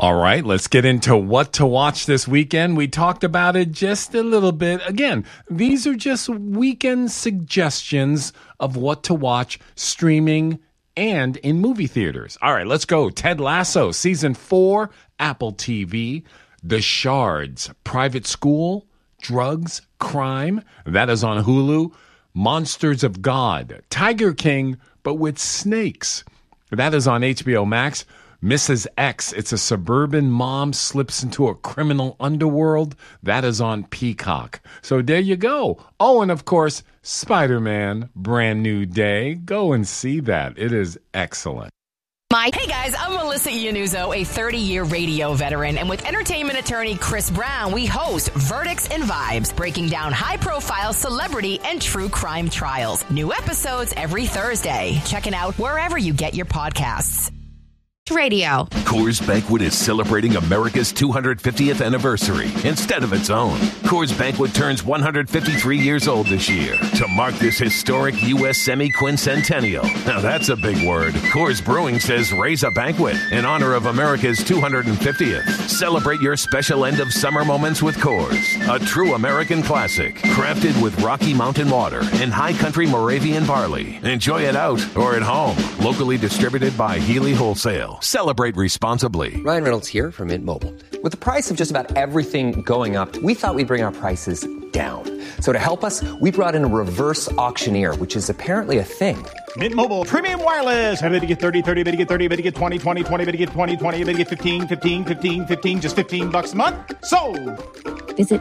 All right, let's get into what to watch this weekend. We talked about it just a little bit. Again, these are just weekend suggestions of what to watch streaming and in movie theaters. All right, let's go. Ted Lasso, Season 4, Apple TV. The Shards, Private School, Drugs, Crime. That is on Hulu. Monsters of God, Tiger King, but with snakes. That is on HBO Max. Mrs. X, it's a suburban mom slips into a criminal underworld. That is on Peacock. So there you go. Oh, and of course, Spider-Man, Brand New Day. Go and see that. It is excellent. Hey guys, I'm Melissa Iannuzzo, a 30-year radio veteran, and with entertainment attorney Chris Brown, we host Verdicts and Vibes, breaking down high-profile celebrity and true crime trials. New episodes every Thursday. Check it out wherever you get your podcasts. Radio. Coors Banquet is celebrating America's 250th anniversary instead of its own. Coors Banquet turns 153 years old this year. To mark this historic U.S. semi-quincentennial, now that's a big word, Coors Brewing says raise a banquet in honor of America's 250th. Celebrate your special end of summer moments with Coors, a true American classic, crafted with Rocky Mountain water and high country Moravian barley. Enjoy it out or at home. Locally distributed by Healy Wholesale. Celebrate responsibly. Ryan Reynolds here from Mint Mobile. With the price of just about everything going up, we thought we'd bring our prices down. So to help us, we brought in a reverse auctioneer, which is apparently a thing. Mint Mobile Premium Wireless. How to get 30, 30, to get 30, to get 20, 20, 20, to get 20, 20, to get 15, 15, 15, 15, just $15 a month. Sold! Visit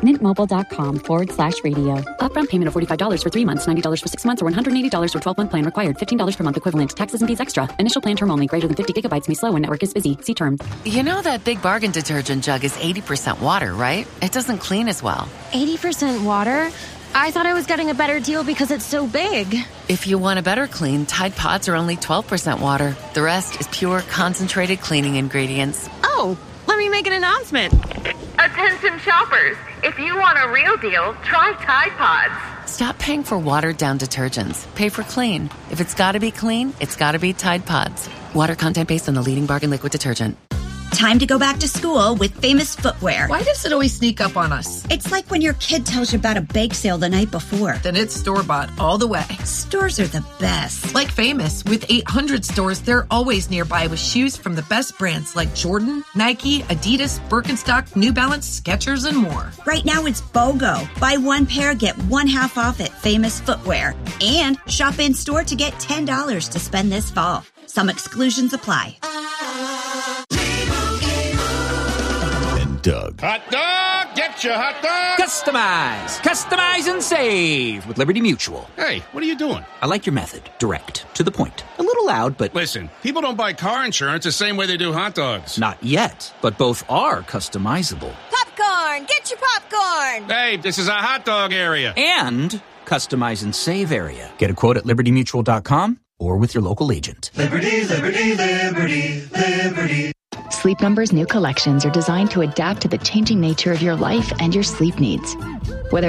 mintmobile.com/radio. Upfront payment of $45 for 3 months, $90 for 6 months, or $180 for 12-month plan required. $15 per month equivalent. Taxes and fees extra. Initial plan term only. Greater than 50 gigabytes may slow when network is busy. See terms. You know that Big Bargain detergent jug is 80% water, right? It doesn't clean as well. 80% water? I thought I was getting a better deal because it's so big. If you want a better clean, Tide Pods are only 12% water. The rest is pure, concentrated cleaning ingredients. Oh, let me make an announcement. Attention shoppers, if you want a real deal, try Tide Pods. Stop paying for watered-down detergents. Pay for clean. If it's got to be clean, it's got to be Tide Pods. Water content based on the leading bargain liquid detergent. Time to go back to school with Famous Footwear. Why does it always sneak up on us? It's like when your kid tells you about a bake sale the night before. Then it's store-bought all the way. Stores are the best. Like Famous. With 800 stores, they're always nearby with shoes from the best brands like Jordan, Nike, Adidas, Birkenstock, New Balance, Skechers, and more. Right now it's BOGO. Buy one pair, get one half off at Famous Footwear. And shop in-store to get $10 to spend this fall. Some exclusions apply. Doug. Hot dog! Get your hot dog! Customize and save with Liberty Mutual. Hey, what are you doing? I like your method. Direct. To the point. A little loud, but... Listen, people don't buy car insurance the same way they do hot dogs. Not yet, but both are customizable. Popcorn! Get your popcorn! Hey, this is a hot dog area. And customize and save area. Get a quote at libertymutual.com or with your local agent. Liberty, liberty, liberty, liberty. Sleep Number's new collections are designed to adapt to the changing nature of your life and your sleep needs. Whether